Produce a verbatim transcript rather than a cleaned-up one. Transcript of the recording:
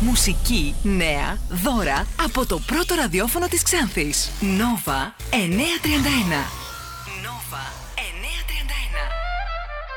Μουσική, νέα, δώρα από το πρώτο ραδιόφωνο της Ξάνθης. Νόβα εννιακόσια τριάντα ένα. Νόβα